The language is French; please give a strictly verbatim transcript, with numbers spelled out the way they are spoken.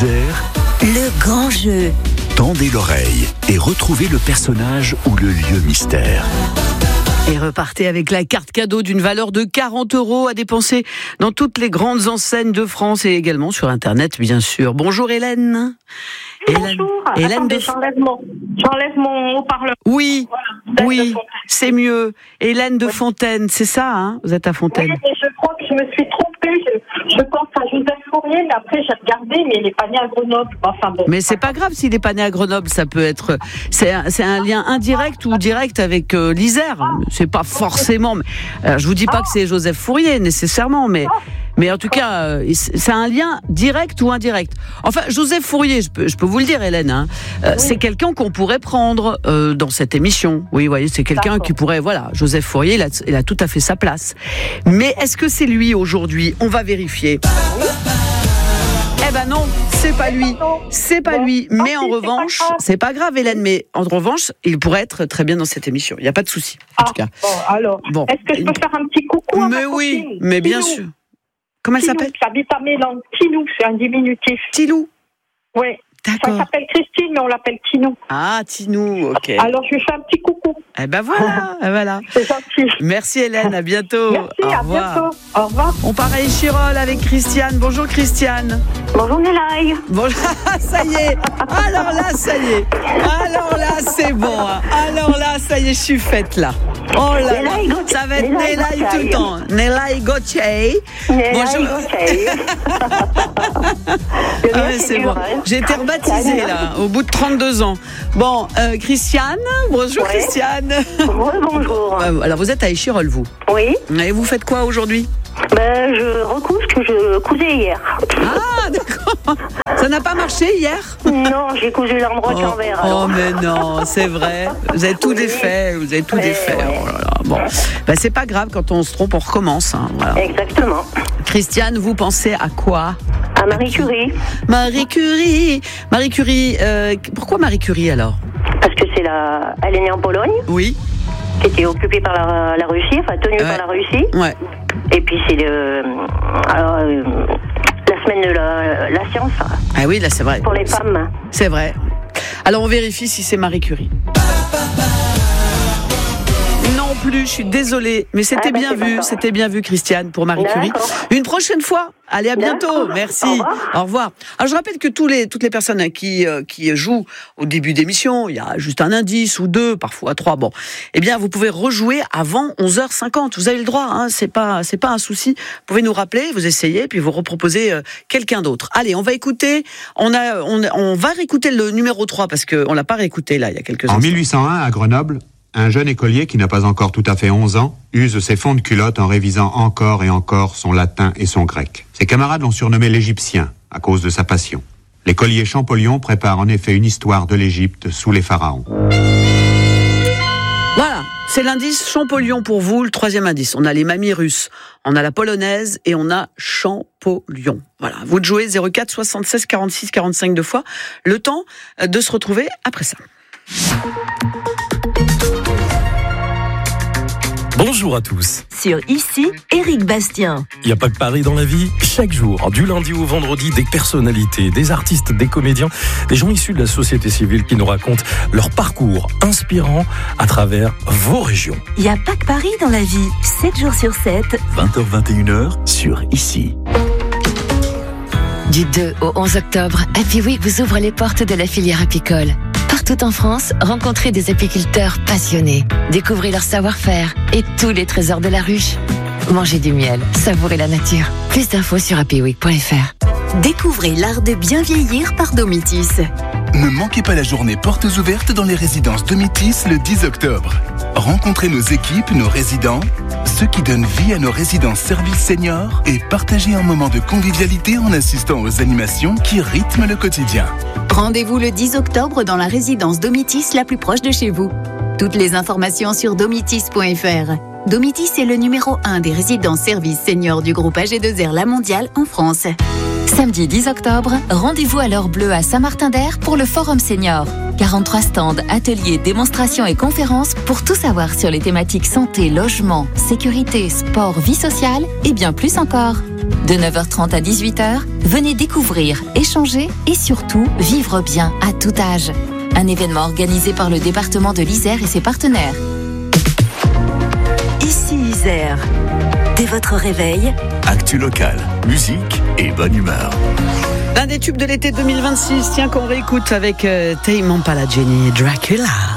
heures, le grand jeu. Tendez l'oreille et retrouvez le personnage ou le lieu mystère. Et repartez avec la carte cadeau d'une valeur de quarante euros à dépenser dans toutes les grandes enseignes de France et également sur Internet, bien sûr. Bonjour Hélène. Hélène, Bonjour. Hélène Attendez, de... j'enlève mon, j'enlève mon haut-parleur. Oui, voilà, oui, c'est mieux. Hélène de Fontaine, c'est ça, hein? Vous êtes à Fontaine. Oui, mais je crois que je me suis trompée. Je, je pense à Joseph Fourier, mais après j'ai regardé, mais il n'est pas né à Grenoble. Enfin, bon, mais c'est pas grave s'il n'est pas né à Grenoble, ça peut être. C'est un, c'est un lien indirect ou direct avec euh, l'Isère. C'est pas forcément. Alors, je vous dis pas que c'est Joseph Fourier nécessairement, mais. Mais en tout cas, euh, c'est un lien direct ou indirect. Enfin, Joseph Fourier, je peux, je peux vous le dire, Hélène, hein, euh, oui. c'est quelqu'un qu'on pourrait prendre euh, dans cette émission. Oui, vous voyez, c'est quelqu'un D'accord. qui pourrait, voilà, Joseph Fourier, il a, il a tout à fait sa place. Mais est-ce que c'est lui aujourd'hui? On va vérifier. Eh ben non, c'est pas lui, c'est pas lui. Mais en revanche, c'est pas grave, Hélène. Mais en revanche, il pourrait être très bien dans cette émission. Il n'y a pas de souci, en tout cas. Bon, alors, bon. Est-ce que je peux faire un petit coucou à Mais ma oui, copine mais bien sûr. Comment elle Tilou, s'appelle? Ça habite à Mélan. Tilou, c'est un diminutif. Tilou. Oui. D'accord. Ça s'appelle Christine, mais on l'appelle Tinou. Ah, Tinou, ok. Alors, je lui fais un petit coucou. Eh ben voilà, voilà. C'est gentil. Merci Hélène, à bientôt. Merci, Au à revoir. bientôt. Au revoir. On part à Échirol avec Christiane. Bonjour Christiane. Bonjour Nélaï. Bonjour, ça y est. Alors là, ça y est. Alors là, c'est bon. Alors là, ça y est, je suis faite là. Oh là là, ça va être Nélaï tout le temps. Nélaï Gauthier. Bonjour. Ah ouais, c'est bon. J'ai été rebaptisée là, au bout de trente-deux ans. Bon, euh, Christiane. Bonjour ouais. Christiane. Bonjour. Alors vous êtes à Échirol, vous? Oui. Et vous faites quoi aujourd'hui? Ben, je recouse ce que je cousais hier. Ah, d'accord. Ça n'a pas marché hier? Non, j'ai cousu l'arme droite oh, l'envers. Oh, mais non, c'est vrai. Vous avez tout oui. défait. Vous avez tout ouais, défait. Ouais. Oh là là. Bon, ben, c'est pas grave. Quand on se trompe, on recommence. Hein. Voilà. Exactement. Christiane, vous pensez à quoi? À Marie Curie. Marie Curie. Marie Curie. Euh, pourquoi Marie Curie alors? Parce que c'est la. Elle est née en Pologne. Oui. Qui était occupée par la, la Russie, enfin tenue ouais. par la Russie. Ouais. Et puis c'est le. Alors, euh, la semaine de la, la science. Ah oui, là c'est vrai. Pour les femmes. C'est vrai. Alors on vérifie si c'est Marie Curie. Non plus, je suis désolée, mais c'était ah ben bien vu, d'accord. c'était bien vu Christiane pour Marie Curie. Une prochaine fois, allez à bientôt, d'accord. merci, au revoir. au revoir. Alors je rappelle que tous les, toutes les personnes qui, euh, qui jouent au début d'émission, il y a juste un indice ou deux, parfois trois, bon, eh bien vous pouvez rejouer avant onze heures cinquante, vous avez le droit, hein, c'est pas, c'est pas un souci, vous pouvez nous rappeler, vous essayez, puis vous reproposez euh, quelqu'un d'autre. Allez, on va écouter, on, a, on, on va réécouter le numéro trois, parce qu'on l'a pas réécouté là, il y a quelques instants. En mille huit cent un, à Grenoble, un jeune écolier qui n'a pas encore tout à fait onze ans use ses fonds de culotte en révisant encore et encore son latin et son grec. Ses camarades l'ont surnommé l'Égyptien à cause de sa passion. L'écolier Champollion prépare en effet une histoire de l'Égypte sous les pharaons. Voilà, c'est l'indice Champollion pour vous, le troisième indice. On a les mamies russes, on a la polonaise et on a Champollion. Voilà, vous de jouez zéro quatre soixante-seize quarante-six quarante-cinq deux fois. Le temps de se retrouver après ça. Bonjour à tous. Sur Ici, Éric Bastien. Il n'y a pas que Paris dans la vie. Chaque jour, du lundi au vendredi, des personnalités, des artistes, des comédiens, des gens issus de la société civile qui nous racontent leur parcours inspirant à travers vos régions. Il n'y a pas que Paris dans la vie. sept jours sur sept. vingt heures vingt et une heures sur Ici. Du deux au onze octobre, Happy Week vous ouvre les portes de la filière apicole. Partout en France, rencontrez des apiculteurs passionnés. Découvrez leur savoir-faire et tous les trésors de la ruche. Mangez du miel, savourez la nature. Plus d'infos sur happy week point f r. Découvrez l'art de bien vieillir par Domitis. Ne manquez pas la journée portes ouvertes dans les résidences Domitis le dix octobre. Rencontrez nos équipes, nos résidents, ceux qui donnent vie à nos résidences services seniors et partagez un moment de convivialité en assistant aux animations qui rythment le quotidien. Rendez-vous le dix octobre dans la résidence Domitis la plus proche de chez vous. Toutes les informations sur domitis point f r. Domitis est le numéro un des résidences services seniors du groupe A G deux R La Mondiale en France. Samedi dix octobre, rendez-vous à l'heure bleue à Saint-Martin-d'Air pour le Forum Senior. quarante-trois stands, ateliers, démonstrations et conférences pour tout savoir sur les thématiques santé, logement, sécurité, sport, vie sociale et bien plus encore. De neuf heures trente à dix-huit heures, venez découvrir, échanger et surtout vivre bien à tout âge. Un événement organisé par le département de l'Isère et ses partenaires. Ici Isère. Dès votre réveil, Actu locale, musique et bonne humeur. L'un des tubes de l'été deux mille vingt-six, tiens qu'on réécoute avec euh, Tame Impala, Jenny et Dracula.